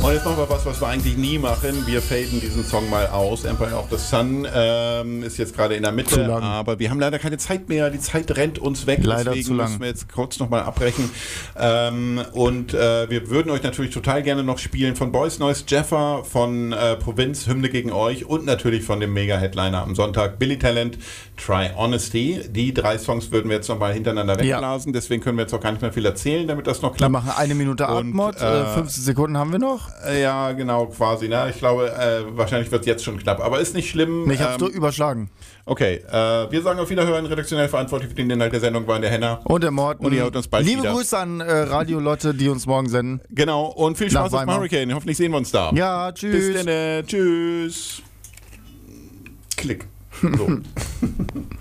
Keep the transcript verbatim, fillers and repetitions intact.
Und jetzt machen wir was, was wir eigentlich nie machen. Wir faden diesen Song mal aus. Empire of the Sun ähm, ist jetzt gerade in der Mitte, aber wir haben leider keine Zeit mehr. Die Zeit rennt uns weg. Leider Deswegen zu lang. müssen wir jetzt kurz nochmal abbrechen. Ähm, und äh, wir würden euch natürlich total gerne noch spielen von Boys Noise Jeffer, von äh, Provinz, Hymne gegen euch und natürlich von dem Mega-Headliner am Sonntag, Billy Talent, Try Honesty. Die drei Songs würden wir jetzt nochmal hintereinander wegblasen. Ja. Deswegen können wir jetzt auch gar nicht mehr viel erzählen, damit das noch klappt. Wir machen eine Minute Atmod, äh, fünfzehn Sekunden haben wir noch. Ja, genau, quasi. Ne? Ich glaube, äh, wahrscheinlich wird es jetzt schon knapp. Aber ist nicht schlimm. Ich hab's ähm, doch überschlagen. Okay, äh, wir sagen auf Wiederhören. Redaktionell verantwortlich für den Inhalt der Sendung waren der Henner. Und der Morten. Und ihr hört uns bald Liebe wieder. Grüße an äh, Radio Lotte, die uns morgen senden. Genau, und viel Spaß auf Hurricane. Hoffentlich sehen wir uns da. Ja, tschüss. Bis dann. Tschüss. Klick. So.